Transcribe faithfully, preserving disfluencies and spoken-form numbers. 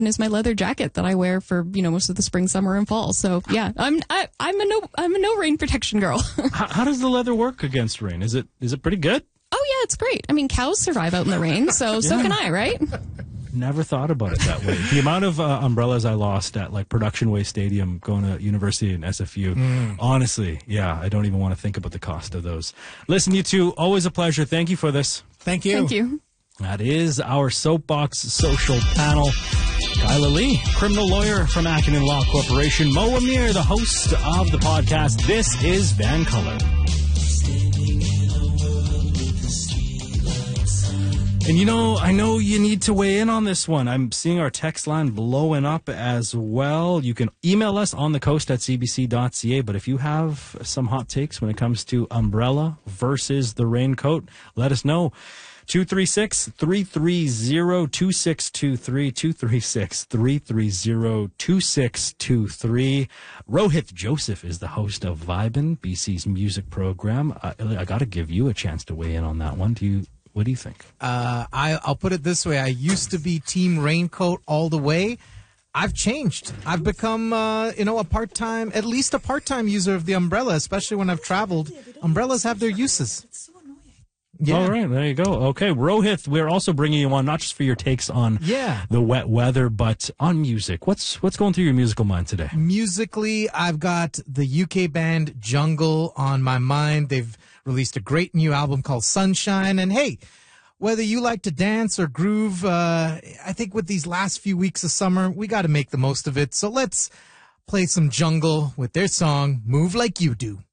is my leather jacket that I wear for, you know, most of the spring, summer, and fall. So yeah, I'm I, I'm a no I'm a no rain protection girl. how, how does the leather work against rain? Is it is it pretty good? Oh yeah, it's great. I mean, cows survive out in the rain, so yeah. so can I, right? Never thought about it that way. The amount of uh, umbrellas I lost at like Production Way Stadium going to university and S F U. Mm. Honestly, yeah, I don't even want to think about the cost of those. Listen, you two, always a pleasure. Thank you for this. Thank you. Thank you. That is our Soapbox Social Panel. Kyla Lee, criminal lawyer from Acumen Law Corporation. Mo Amir, the host of the podcast. This is Van Color. And you know, I know you need to weigh in on this one. I'm seeing our text line blowing up as well. You can email us on the coast at c b c dot c a. But if you have some hot takes when it comes to umbrella versus the raincoat, let us know. two three six, three three zero, two six two three, two three six, three three zero, two six two three. Rohit Joseph is the host of Vibin, B C's music program. Uh, I got to give you a chance to weigh in on that one. Do you? What do you think? Uh, I, I'll put it this way. I used to be team raincoat all the way. I've changed. I've become, uh, you know, a part-time, at least a part-time user of the umbrella, especially when I've traveled. Umbrellas have their uses. Yeah. All right, there you go. Okay, Rohit, we're also bringing you on not just for your takes on yeah. the wet weather, but on music. What's what's going through your musical mind today? Musically, I've got the U K band Jungle on my mind. They've released a great new album called Sunshine. And hey, whether you like to dance or groove, uh, I think with these last few weeks of summer, we got to make the most of it. So let's play some Jungle with their song, Move Like You Do.